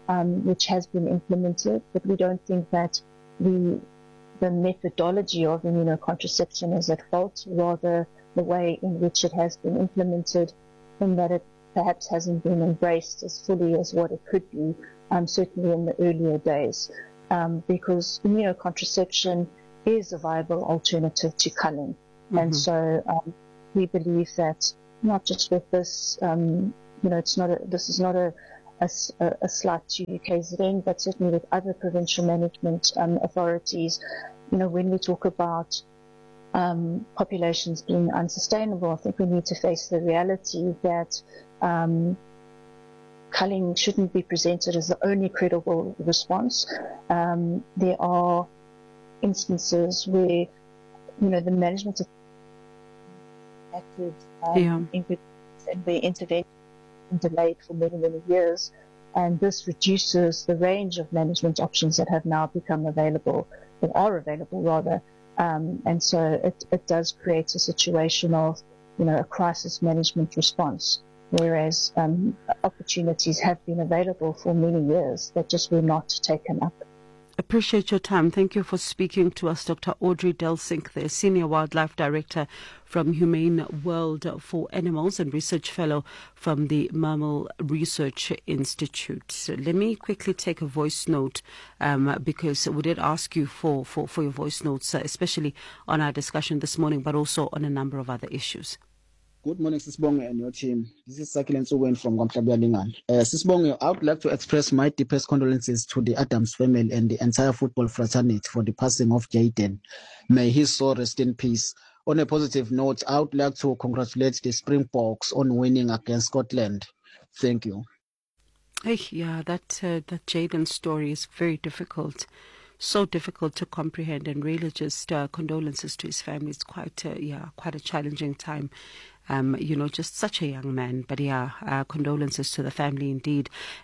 which has been implemented, but we don't think that the methodology of immunocontraception is at fault, rather the way in which it has been implemented, in that it perhaps hasn't been embraced as fully as what it could be, certainly in the earlier days, because immunocontraception is a viable alternative to culling. And so we believe that not just with this, this is not a slight to UKZN, but certainly with other provincial management authorities. When we talk about populations being unsustainable, I think we need to face the reality that culling shouldn't be presented as the only credible response. There are instances where, the management of active and where intervention delayed for many, many years, and this reduces the range of management options that have now become available, that are available rather, and so it does create a situation of, a crisis management response, whereas opportunities have been available for many years that just were not taken up. Appreciate your time. Thank you for speaking to us, Dr. Audrey Delsink, the Senior Wildlife Director from Humane World for Animals and Research Fellow from the Mammal Research Institute. So let me quickly take a voice note because we did ask you for your voice notes, especially on our discussion this morning, but also on a number of other issues. Good morning, Sisbonge and your team. This is Sakile Nsuwen from Gwamhlabia. Sisbonge, I would like to express my deepest condolences to the Adams family and the entire football fraternity for the passing of Jayden. May his soul rest in peace. On a positive note, I would like to congratulate the Springboks on winning against Scotland. Thank you. Yeah, that Jayden story is very difficult. So difficult to comprehend, and really just condolences to his family. It's quite a challenging time. Just such a young man. But condolences to the family indeed.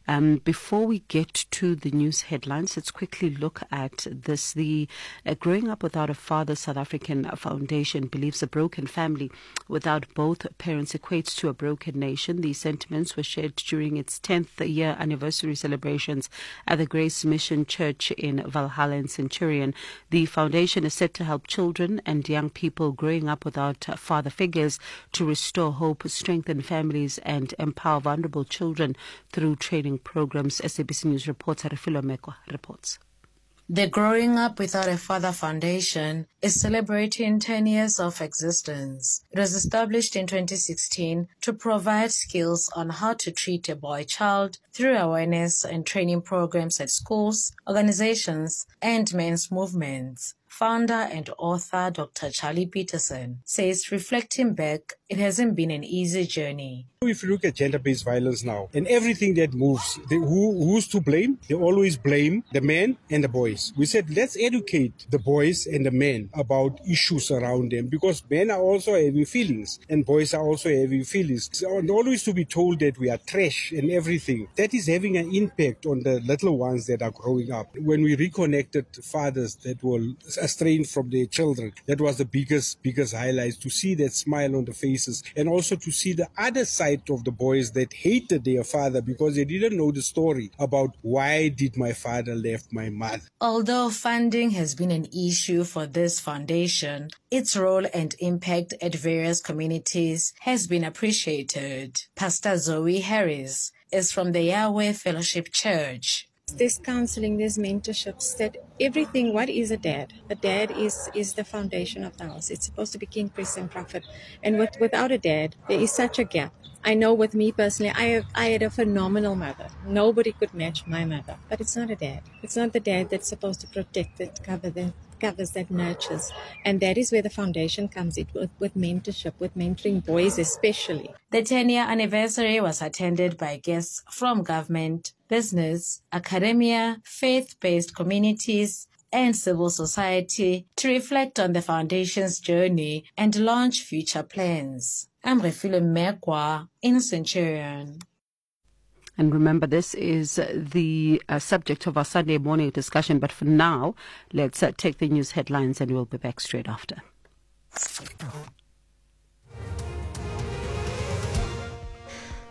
Before we get to the news headlines, let's quickly look at this. The Growing Up Without a Father South African Foundation believes a broken family without both parents equates to a broken nation. These sentiments were shared during its 10th year anniversary celebrations at the Grace Mission Church in Valhalla and Centurion. The foundation is set to help children and young people growing up without father figures to restore hope, strengthen families, and empower vulnerable children through training programs. SABC News reporter Refilo Mekwa reports. The Growing Up Without a Father Foundation is celebrating 10 years of existence. It was established in 2016 to provide skills on how to treat a boy child through awareness and training programs at schools, organizations, and men's movements. Founder and author Dr. Charlie Peterson says, reflecting back, it hasn't been an easy journey. If you look at gender-based violence now, and everything that moves, who's to blame? They always blame the men and the boys. We said, let's educate the boys and the men about issues around them, because men are also having feelings, and boys are also having feelings. And always to be told that we are trash and everything, that is having an impact on the little ones that are growing up. When we reconnected fathers that were estranged from their children, that was the biggest highlight, to see that smile on the faces, and also to see the other side of the boys that hated their father because they didn't know the story about why did my father left my mother. Although funding has been an issue for this foundation, its role and impact at various communities has been appreciated. Pastor Zoe Harris is from the Yahweh Fellowship Church. There's counseling, there's mentorships, that everything. What is a dad? A dad is the foundation of the house. It's supposed to be king, priest, and prophet. And without a dad, there is such a gap. I know with me personally, I had a phenomenal mother. Nobody could match my mother. But it's not a dad. It's not the dad that's supposed to protect, that covers, that nurtures. And that is where the foundation comes in, with mentorship, with mentoring boys especially. The 10-year anniversary was attended by guests from government, business, academia, faith-based communities, and civil society to reflect on the foundation's journey and launch future plans. I'm Refilo Mekwa in Centurion. And remember, this is the subject of our Sunday morning discussion. But for now, let's take the news headlines and we'll be back straight after.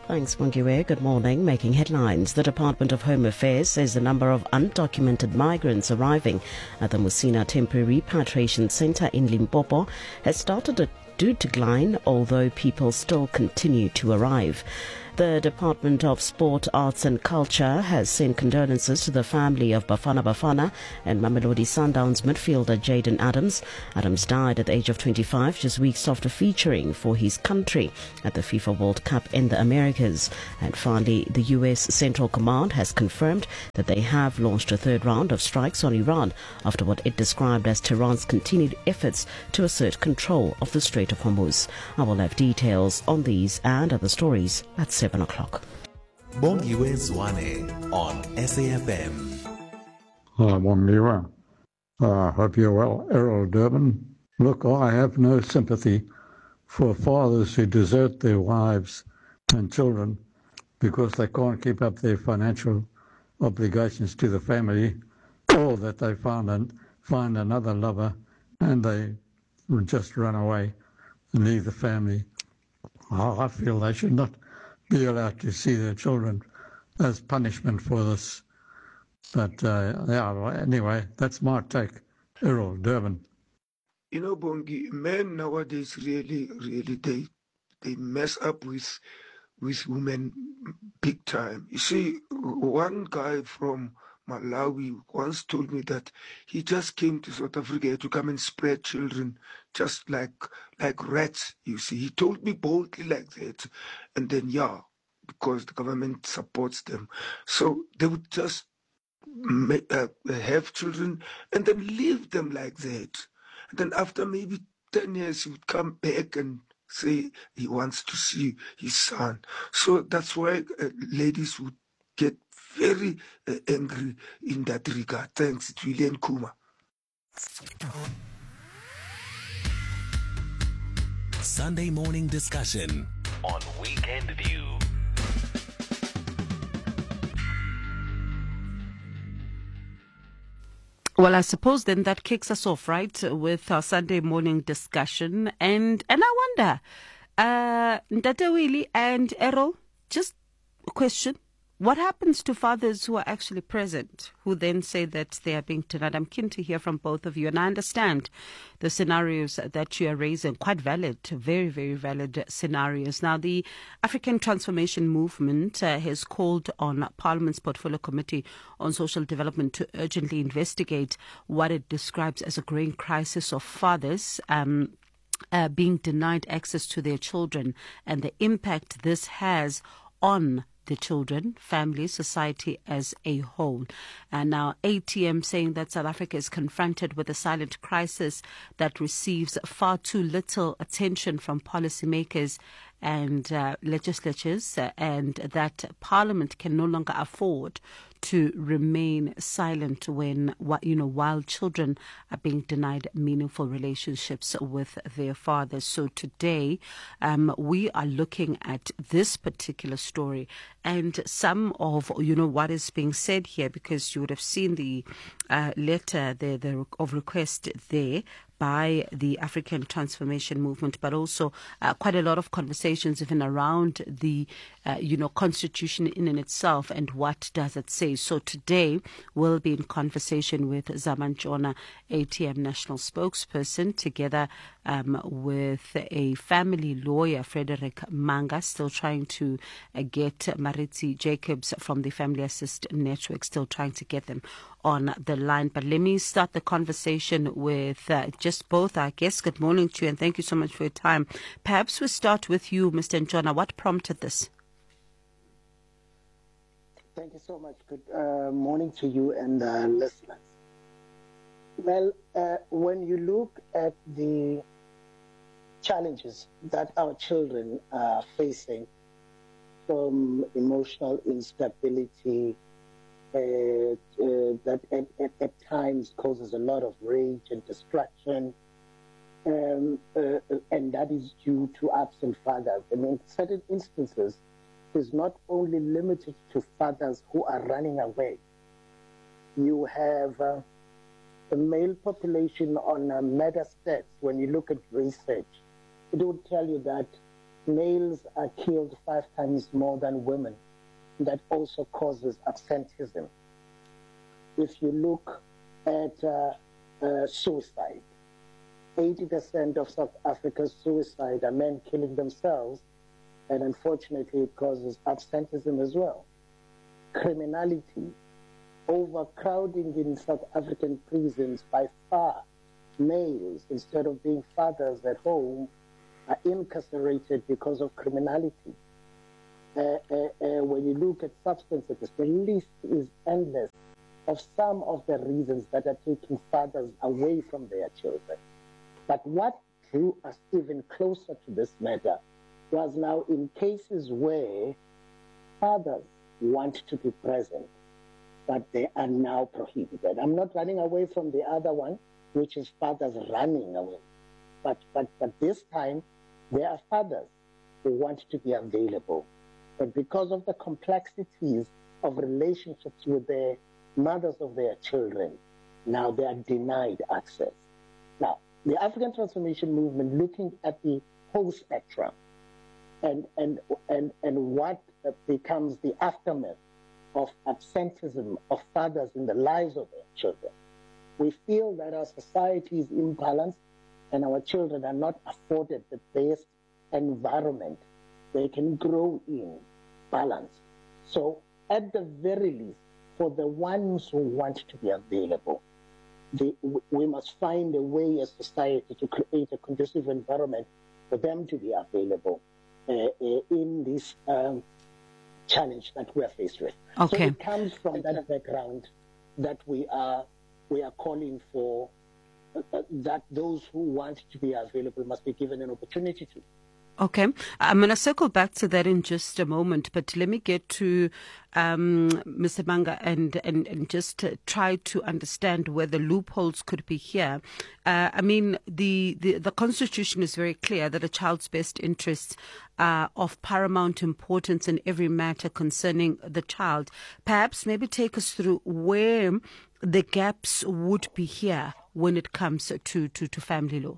Thanks, Mungiwe. Good morning. Making headlines. The Department of Home Affairs says the number of undocumented migrants arriving at the Musina Temporary Repatriation Centre in Limpopo has started to decline, although people still continue to arrive. The Department of Sport, Arts and Culture has sent condolences to the family of Bafana Bafana and Mamelodi Sundowns midfielder Jayden Adams. Adams died at the age of 25 just weeks after featuring for his country at the FIFA World Cup in the Americas. And finally, the US Central Command has confirmed that they have launched a third round of strikes on Iran after what it described as Tehran's continued efforts to assert control of the Strait of Hormuz. I will have details on these and other stories at 7 o'clock. Bongiwe Zwane on SAFM. Bongiwe. Hope you're well. Errol Durban. Look, I have no sympathy for fathers who desert their wives and children because they can't keep up their financial obligations to the family, or that they find another lover and they just run away and leave the family. I feel they should not be allowed to see their children as punishment for this. But anyway, that's my take. Errol Durban. You know, Bongi, men nowadays really, they mess up with women big time. You see, one guy from Malawi once told me that he just came to South Africa to come and spread children just like rats, you see. He told me boldly like that. And then, because the government supports them. So they would just have children and then leave them like that. And then after maybe 10 years, he would come back and say he wants to see his son. So that's why ladies would get very angry in that regard. Thanks, it's William Kuma. Sunday morning discussion on Weekend View. Well, I suppose then that kicks us off, right, with our Sunday morning discussion. And I wonder, Ndata Willie and Errol, just a question. What happens to fathers who are actually present, who then say that they are being denied? I'm keen to hear from both of you. And I understand the scenarios that you are raising, quite valid, very, very valid scenarios. Now, the African Transformation Movement has called on Parliament's Portfolio Committee on Social Development to urgently investigate what it describes as a growing crisis of fathers being denied access to their children and the impact this has on the children, family, society as a whole. And now ATM saying that South Africa is confronted with a silent crisis that receives far too little attention from policymakers and legislatures, and that Parliament can no longer afford to remain silent when, while children are being denied meaningful relationships with their fathers. So today, we are looking at this particular story and some of, what is being said here, because you would have seen the letter of request there by the African Transformation Movement, but also quite a lot of conversations even around the, constitution in itself and what does it say. So today we'll be in conversation with Zaman Jona, ATM National Spokesperson, together with a family lawyer, Frederick Manga, still trying to get Maritzi Jacobs from the Family Assist Network, still trying to get them on the line. But let me start the conversation with just both our guests. Good morning to you and thank you so much for your time. Perhaps we start with you, Mr. Njona. What prompted this? Thank you so much. Good morning to you and listeners. Well, when you look at the challenges that our children are facing, from emotional instability, that at times causes a lot of rage and distraction, and that is due to absent fathers. And in certain instances, is not only limited to fathers who are running away. You have the male population on meta stats. When you look at research, it will tell you that males are killed 5 times more than women. That also causes absenteeism. If you look at suicide, 80% of South Africa's suicide are men killing themselves, and unfortunately it causes absenteeism as well. Criminality, overcrowding in South African prisons, by far males, instead of being fathers at home, are incarcerated because of criminality. When you look at substance abuse, the list is endless of some of the reasons that are taking fathers away from their children. But what drew us even closer to this matter was now in cases where fathers want to be present, but they are now prohibited. I'm not running away from the other one, which is fathers running away. But this time, there are fathers who want to be available. But because of the complexities of relationships with the mothers of their children, now they are denied access. Now, the African Transformation Movement, looking at the whole spectrum and what becomes the aftermath of absenteeism of fathers in the lives of their children, we feel that our society is imbalanced and our children are not afforded the best environment they can grow in balance. So at the very least, for the ones who want to be available, we must find a way as society to create a conducive environment for them to be available in this challenge that we are faced with. Okay. So it comes from that background that we are calling for that those who want to be available must be given an opportunity to. Okay, I'm going to circle back to that in just a moment, but let me get to Mr. Manga and just try to understand where the loopholes could be here. I mean, the Constitution is very clear that a child's best interests are of paramount importance in every matter concerning the child. Perhaps maybe take us through where the gaps would be here when it comes to family law.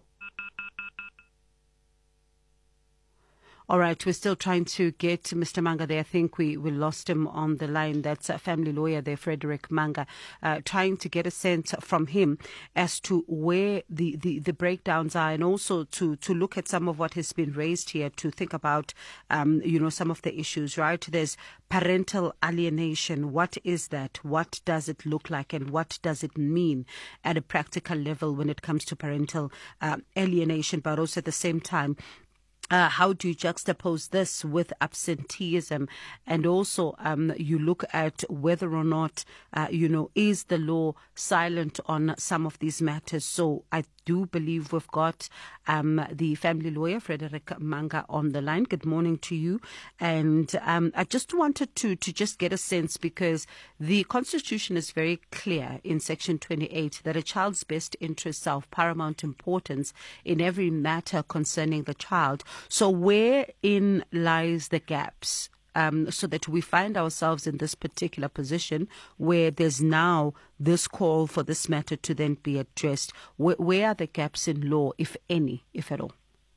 All right, we're still trying to get Mr. Manga there. I think we lost him on the line. That's a family lawyer there, Frederick Manga, trying to get a sense from him as to where the breakdowns are, and also to look at some of what has been raised here, to think about, some of the issues, right? There's parental alienation. What is that? What does it look like? And what does it mean at a practical level when it comes to parental alienation? But also at the same time, how do you juxtapose this with absenteeism? And also, you look at whether or not, is the law silent on some of these matters? So I do believe we've got the family lawyer, Frederick Manga, on the line. Good morning to you. And I just wanted to just get a sense, because the Constitution is very clear in Section 28 that a child's best interests are of paramount importance in every matter concerning the child. So wherein lies the gaps? So that we find ourselves in this particular position where there's now this call for this matter to then be addressed. Where are the gaps in law, if any, if at all?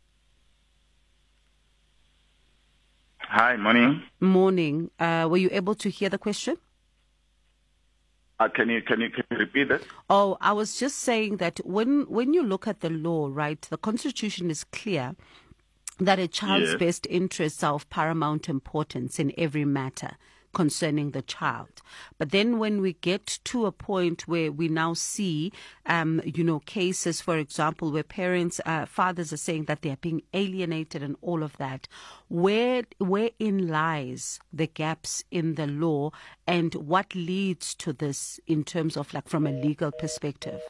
Hi, morning. Morning. Were you able to hear the question? Can you repeat that? Oh, I was just saying that when you look at the law, right, the Constitution is clear that a child's best interests are of paramount importance in every matter concerning the child. But then when we get to a point where we now see, cases, for example, where parents, fathers are saying that they are being alienated and all of that, wherein lies the gaps in the law, and what leads to this in terms of, like, from a legal perspective?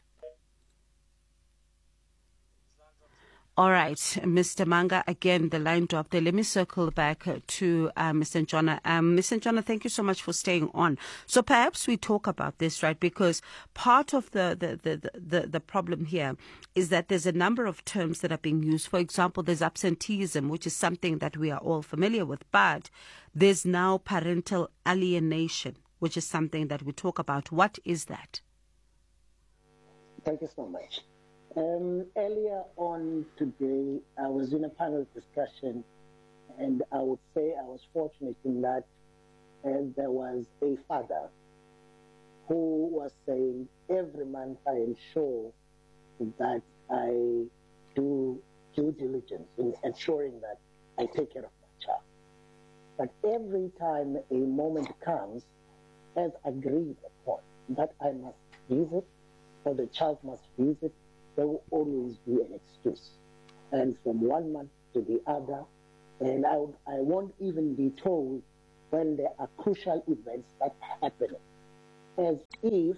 All right, Mr. Manga, again, the line dropped there. Let me circle back to Mr. Njona. Mr. Njona, thank you so much for staying on. So perhaps we talk about this, right? Because part of the problem here is that there's a number of terms that are being used. For example, there's absenteeism, which is something that we are all familiar with. But there's now parental alienation, which is something that we talk about. What is that? Thank you so much. Earlier on today, I was in a panel discussion And I would say I was fortunate in that there was a father who was saying every month I ensure that I do due diligence in ensuring that I take care of my child. But every time a moment comes, as agreed upon, that I must visit or the child must visit, there will always be an excuse. And from one month to the other, and I won't even be told when there are crucial events that happen, as if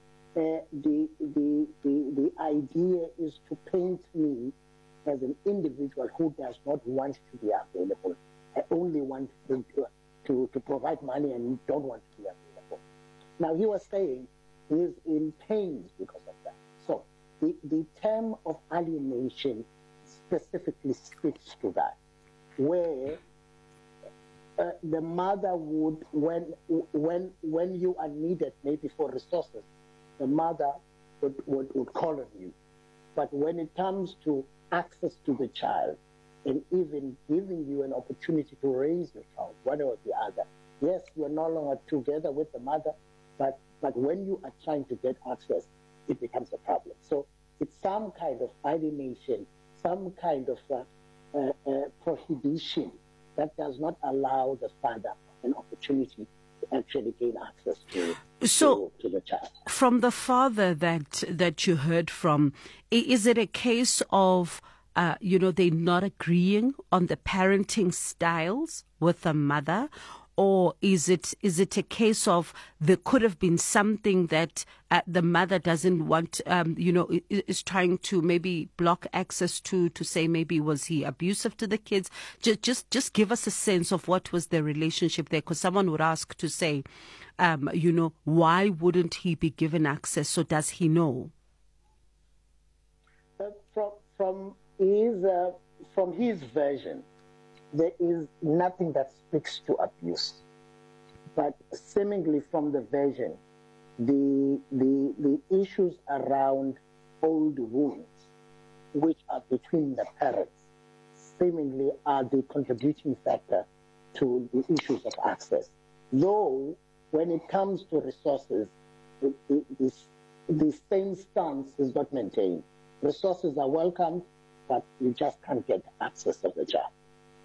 the idea is to paint me as an individual who does not want to be available. I only want to provide money and don't want to be available. Now, he was saying he's in pain because of that. So the term of alienation specifically speaks to that, where the mother would, when you are needed maybe for resources, the mother would call on you. But when it comes to access to the child and even giving you an opportunity to raise your child, one or the other, yes, you're no longer together with the mother, but when you are trying to get access, it becomes a problem. So it's some kind of alienation, some kind of prohibition that does not allow the father an opportunity to actually gain access to the child. From the father that you heard from, is it a case of they're not agreeing on the parenting styles with the mother? Or is it a case of there could have been something that the mother doesn't want, is trying to maybe block access to say maybe was he abusive to the kids? Just give us a sense of what was the relationship there, because someone would ask to say, why wouldn't he be given access? So does he know? From his version, there is nothing that speaks to abuse, but seemingly from the version, the issues around old wounds, which are between the parents, seemingly are the contributing factor to the issues of access. Though, when it comes to resources, the same stance is not maintained. Resources are welcomed, but you just can't get access of the child.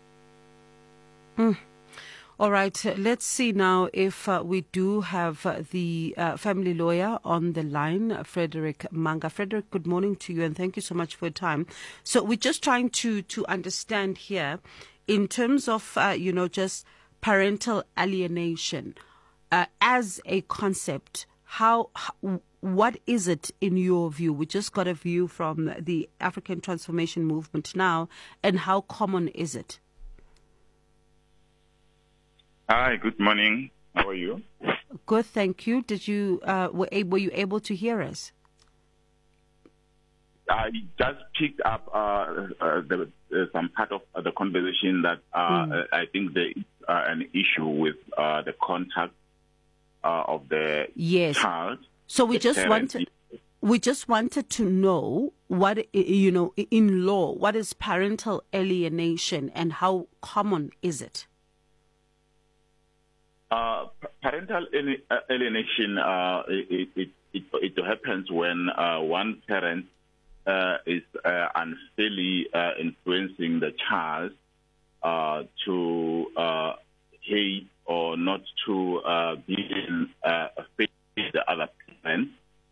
All right, let's see now if we do have the family lawyer on the line, Frederick Manga. Frederick, good morning to you and thank you so much for your time. So we're just trying to understand here in terms of, just parental alienation as a concept. What is it in your view? We just got a view from the African Transformation Movement now, and how common is it? Hi, good morning. How are you? Good, thank you. Did you were you able to hear us? I just picked up some part of the conversation that I think there is an issue with the contact of the child. So we just wanted to know what, in law, what is parental alienation and how common is it? Parental alienation, it happens when one parent is unfairly influencing the child to hate or not to be in faith with the other parent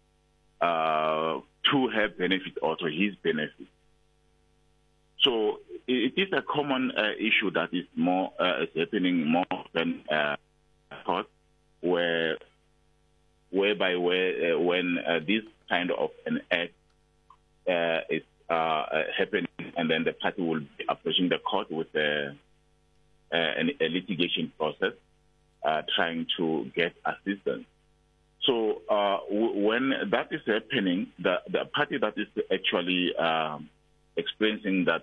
to her benefit or to his benefit. So it is a common issue that is more is happening more than whereby when this kind of an act is happening, and then the party will be approaching the court with a litigation process, trying to get assistance. So when that is happening, the party that is actually experiencing that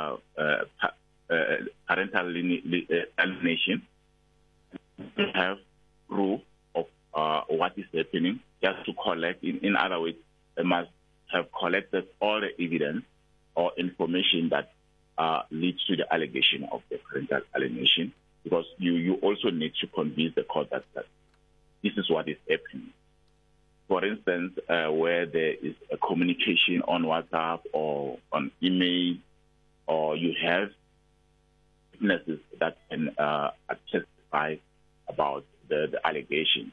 parental alienation have proof of what is happening, just to collect. In other words, they must have collected all the evidence or information that leads to the allegation of the parental alienation, because you also need to convince the court that this is what is happening. For instance, where there is a communication on WhatsApp or on email, or you have witnesses that can testify about the allegation.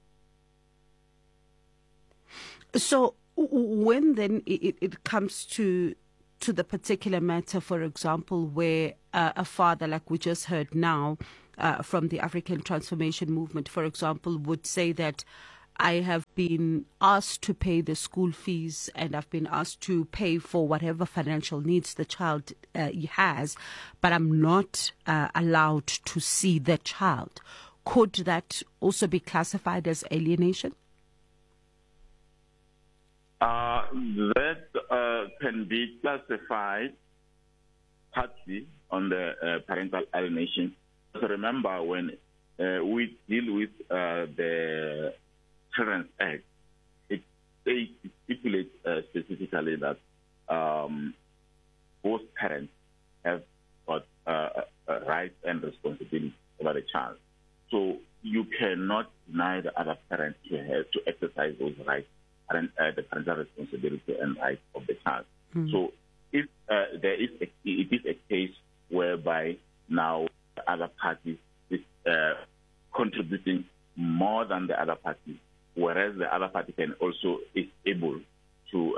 So when then it comes to the particular matter, for example, where a father, like we just heard now from the African Transformation Movement, for example, would say that I have been asked to pay the school fees and I've been asked to pay for whatever financial needs the child has, but I'm not allowed to see the child. Could that also be classified as alienation? That can be classified partly on the parental alienation. So remember, when we deal with the Children's Act, it stipulates specifically that both parents have got rights and responsibilities over the child. So you cannot deny the other parent to exercise those rights and the parental responsibility and rights of the child. Mm-hmm. So if it is a case whereby now the other party is contributing more than the other party, whereas the other party can also is able to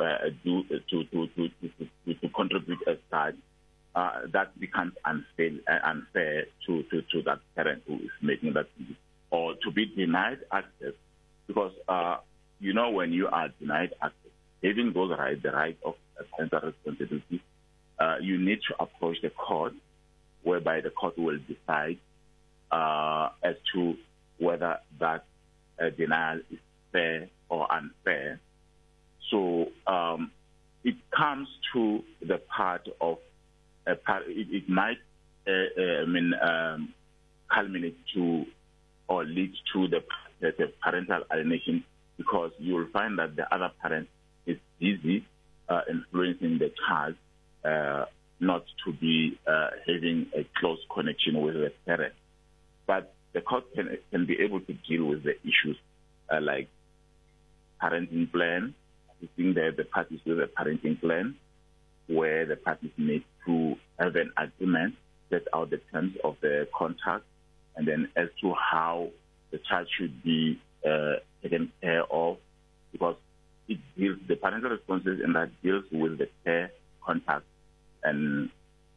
contribute as such, that becomes unfair to that parent who is making that decision, or to be denied access, because when you are denied access, having those rights, the right of parental responsibility, you need to approach the court, whereby the court will decide as to whether that denial is fair or unfair. So it comes to the part of it might culminate to or lead to the parental alienation, because you will find that the other parent is busy influencing the child not to be having a close connection with the parent. But the court can be able to deal with the issues like parenting plan, assisting the parties with a parenting plan, where the parties need to have an agreement, set out the terms of the contract, and then as to how the child should be taken care of, because it deals the parental responsibility and that deals with the care, contact, and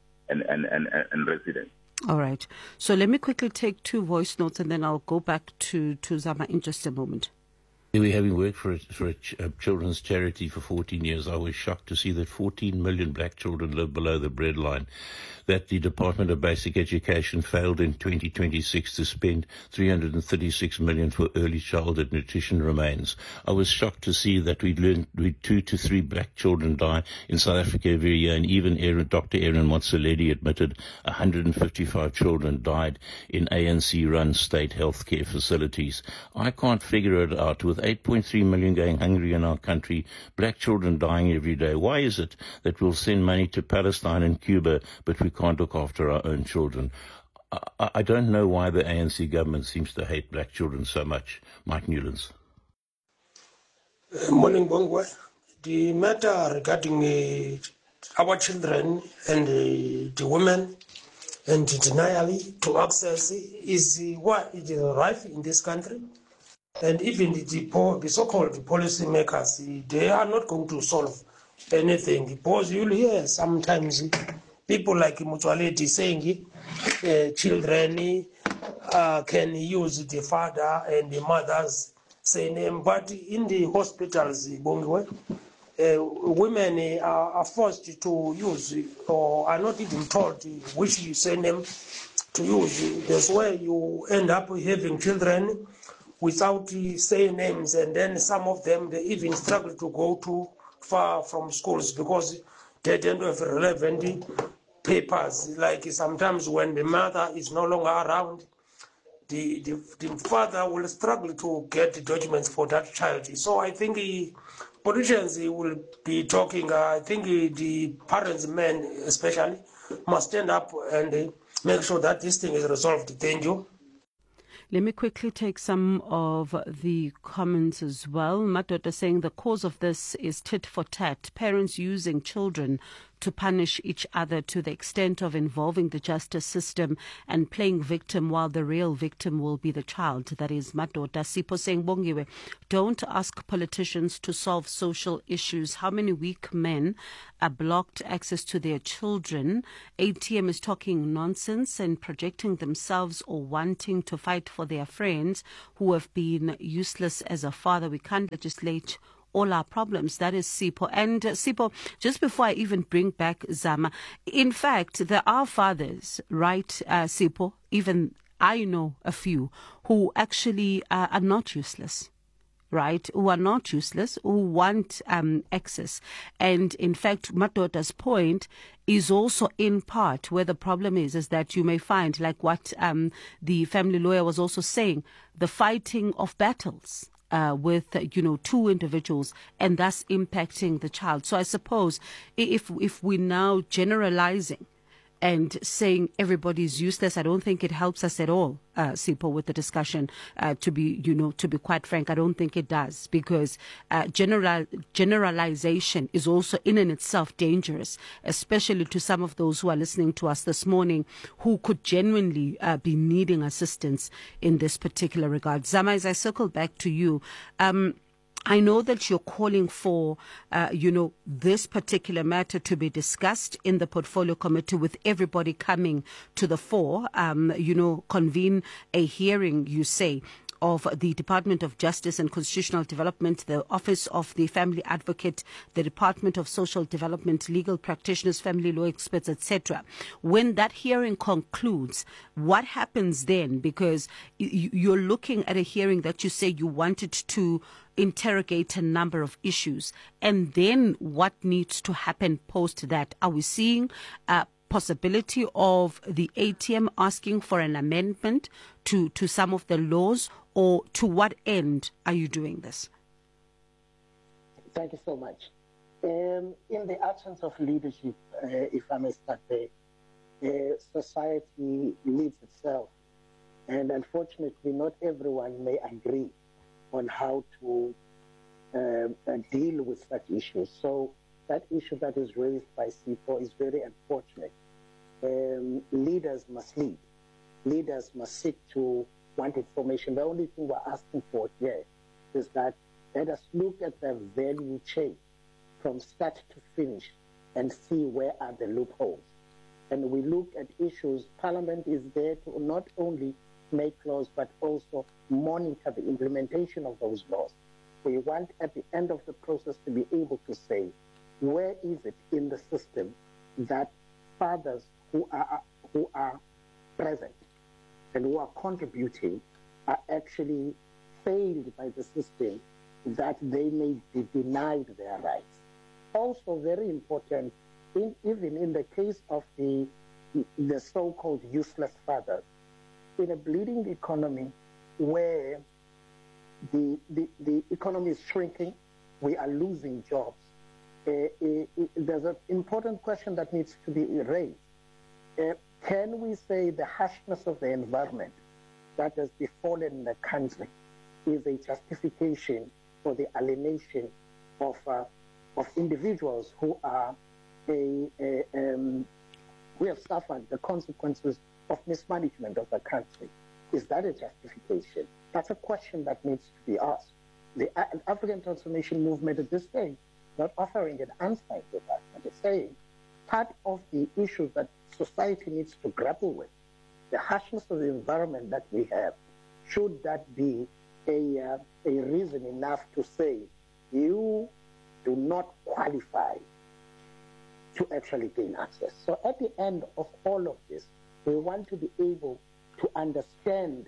residence. All right. So let me quickly take 2 voice notes, and then I'll go back to Zama in just a moment. Having worked for a children's charity for 14 years, I was shocked to see that 14 million black children live below the breadline, that the Department of Basic Education failed in 2026 to spend $336 million for early childhood nutrition remains. I was shocked to see that we 2 to 3 black children die in South Africa every year, and even Dr. Aaron Motsoaledi admitted 155 children died in ANC-run state healthcare facilities. I can't figure it out. With 8.3 million going hungry in our country, black children dying every day, why is it that we'll send money to Palestine and Cuba, but we can't look after our own children? I don't know why the ANC government seems to hate black children so much. Mike Newlands. Morning, Bongwe. The matter regarding our children and the women and the denial to access is what is rife in this country. And even the so-called policy makers, they are not going to solve anything, because you'll hear sometimes people like Motsoaledi saying children can use the father and the mother's surname, but in the hospitals, women are forced to use or are not even told which surname to use. That's why you end up having children without saying names, and then some of them, they even struggle to go too far from schools because they don't have relevant papers. Like sometimes when the mother is no longer around, the father will struggle to get the documents for that child. So I think politicians will be talking, I think the parents, men especially, must stand up and make sure that this thing is resolved. Thank you. Let me quickly take some of the comments as well. Madoda saying the cause of this is tit for tat, parents using children to punish each other to the extent of involving the justice system and playing victim while the real victim will be the child. That is Madoda. Sipho saying, Bongiwe, don't ask politicians to solve social issues. How many weak men are blocked access to their children? ATM is talking nonsense and projecting themselves or wanting to fight for their friends who have been useless as a father. We can't legislate all our problems. That is Sipho. And Sipho, just before I even bring back Zama, in fact, there are fathers, right, Sipho, even I know a few, who actually are not useless. Right, who are not useless, who want access. And in fact, Madoda's point is also in part where the problem is that you may find, like what the family lawyer was also saying, the fighting of battles with, two individuals and thus impacting the child. So I suppose if we're now generalizing and saying everybody's useless, I don't think it helps us at all, Sipho, with the discussion. To be quite frank, I don't think it does, because generalization is also in and itself dangerous, especially to some of those who are listening to us this morning who could genuinely be needing assistance in this particular regard. Zama, as I circle back to you, I know that you're calling for, this particular matter to be discussed in the portfolio committee with everybody coming to the fore, convene a hearing, you say, of the Department of Justice and Constitutional Development, the Office of the Family Advocate, the Department of Social Development, legal practitioners, family law experts, etc. When that hearing concludes, what happens then? Because you're looking at a hearing that you say you wanted to interrogate a number of issues. And then what needs to happen post that? Are we seeing possibility of the ATM asking for an amendment to some of the laws, or to what end are you doing this? Thank you so much. In the absence of leadership, if I may start there, society leads itself. And unfortunately, not everyone may agree on how to deal with such issues. So that issue that is raised by Sipho is very unfortunate. Leaders must lead. Leaders must seek to want information. The only thing we're asking for here is that let us look at the value chain from start to finish and see where are the loopholes. And we look at issues. Parliament is there to not only make laws, but also monitor the implementation of those laws. We want at the end of the process to be able to say, where is it in the system that fathers who are present and who are contributing are actually failed by the system, that they may be denied their rights. Also very important, even in the case of the so-called useless fathers, in a bleeding economy where the economy is shrinking, we are losing jobs. There's an important question that needs to be raised. Can we say the harshness of the environment that has befallen the country is a justification for the alienation of individuals who are who have suffered the consequences of mismanagement of the country? Is that a justification? That's a question that needs to be asked. The African Transformation Movement at this stage not offering an answer to that, but it's saying part of the issues that society needs to grapple with, the harshness of the environment that we have, should that be a reason enough to say you do not qualify to actually gain access? So at the end of all of this, we want to be able to understand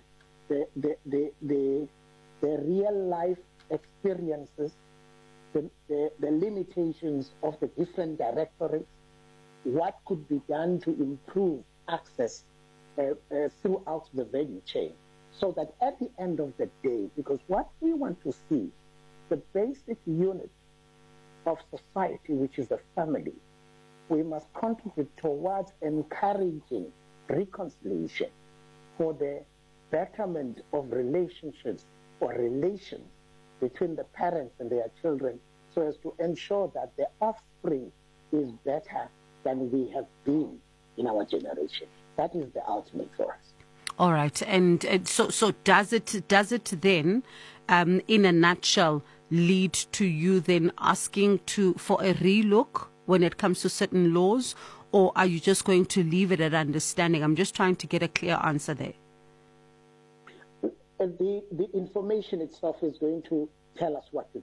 the real life experiences, the limitations of the different directorates, what could be done to improve access throughout the value chain, so that at the end of the day, because what we want to see, the basic unit of society, which is the family, we must contribute towards encouraging reconciliation for the betterment of relationships or relations between the parents and their children, so as to ensure that the offspring is better than we have been in our generation. That is the ultimate for us. All right, and so does it then, in a nutshell, lead to you then asking for a relook when it comes to certain laws, or are you just going to leave it at understanding? I'm just trying to get a clear answer there. The information itself is going to tell us what to